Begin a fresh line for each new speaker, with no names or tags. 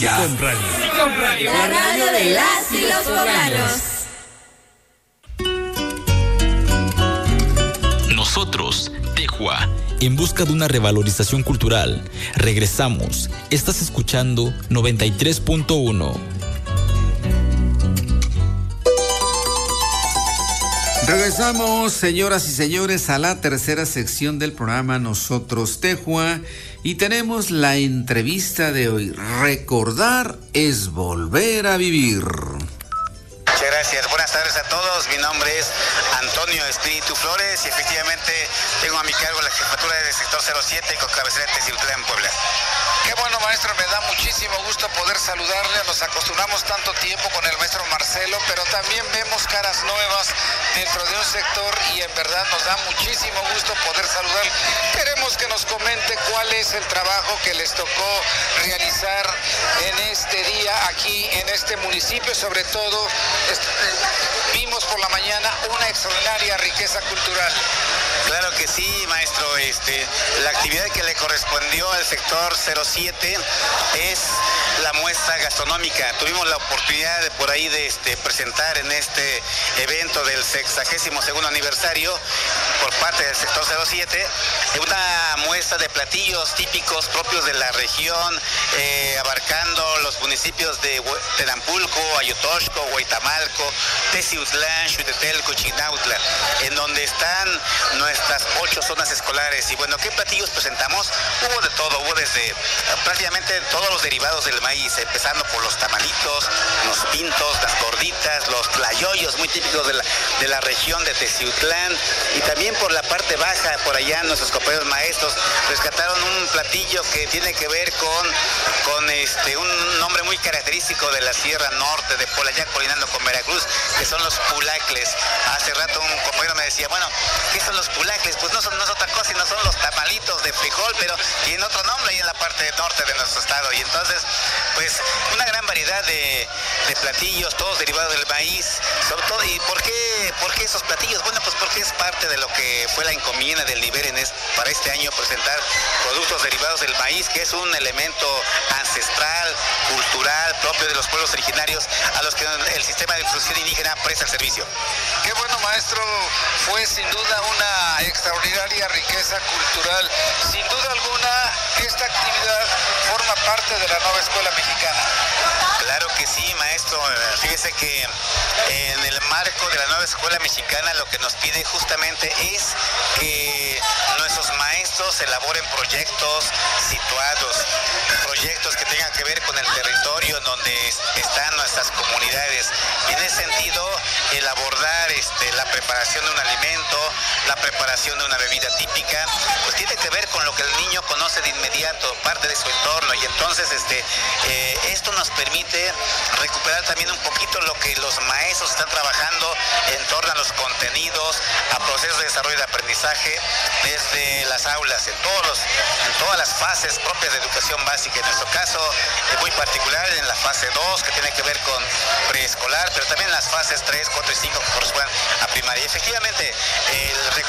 Con Radio.
La radio de las y los poblanos.
Nosotros, Tejua, en busca de una revalorización cultural. Regresamos. Estás escuchando 93.1.
Regresamos, señoras y señores, a la tercera sección del programa Nosotros Tejua y tenemos la entrevista de hoy. Recordar es volver a vivir.
Muchas gracias. Buenas tardes a todos. Mi nombre es Antonio Espíritu Flores y efectivamente tengo a mi cargo la jefatura del sector 07 con cabecera de Teciutlán, Puebla.
Qué bueno, maestro, me da muchísimo gusto poder saludarle. Nos acostumbramos tanto tiempo con el maestro Marcelo, pero también vemos caras nuevas dentro de un sector y en verdad nos da muchísimo gusto poder saludarle. Queremos que nos comente cuál es el trabajo que les tocó realizar en este día aquí en este municipio. Sobre todo, vimos por la mañana una extraordinaria riqueza cultural.
Claro que sí, maestro. La actividad que le correspondió al sector 07 es la muestra gastronómica. Tuvimos la oportunidad de por ahí de presentar en este evento del 62º aniversario por parte del sector 07 una muestra de platillos típicos propios de la región, abarcando los municipios de Tenampulco, Ayotoxco, Huaytamalco, Teciutlán, Xutetelco, Chignautla, en donde están nuestras 8 zonas escolares. Y bueno, ¿qué platillos presentamos? Hubo de todo, hubo desde prácticamente todos los derivados del maíz, empezando por los tamalitos, los pintos, las gorditas, los tlayoyos, muy típicos de la región de Teciutlán, y también por la parte baja, por allá nuestros compañeros maestros rescataron un platillo que tiene que ver con un nombre muy característico de la Sierra Norte de Polayac, colinando con Veracruz, que son los pulacles. Hace rato un compañero me decía, bueno, ¿qué son los pulacles? Pues no es otra cosa, sino son los tamalitos de frijol, pero tienen otro nombre ahí en la parte norte de nuestro estado. Y entonces, pues, una gran variedad de platillos, todos derivados del maíz, sobre todo. ¿Y por qué esos platillos? Bueno, pues porque es parte de lo que fue la encomienda del Liberen para este año, presentar productos derivados del maíz, que es un elemento ancestral, cultural, propio de los pueblos originarios a los que el sistema de difusión indígena presta el servicio.
Qué bueno, maestro, fue sin duda una extraordinaria riqueza cultural. Sin duda alguna, esta actividad forma parte de la nueva escuela mexicana.
Claro que sí, maestro. Fíjese que en el marco de la nueva escuela mexicana lo que nos pide justamente es que nuestros maestros elaboren proyectos situados, proyectos que tengan que ver con el territorio donde están nuestras comunidades. Y en ese sentido, el abordar la preparación de un alimento, la preparación de una bebida típica, pues tiene que ver con lo que el niño conoce de inmediato, parte de su entorno. Y entonces esto nos permite recuperar también un poquito lo que los maestros están trabajando en torno a los contenidos, a procesos de desarrollo de aprendizaje desde las aulas, en todas las fases propias de educación básica. En nuestro caso, muy particular en la fase 2, que tiene que ver con preescolar, pero también en las fases 3, 4 y 5 que corresponden a primaria. Y efectivamente, el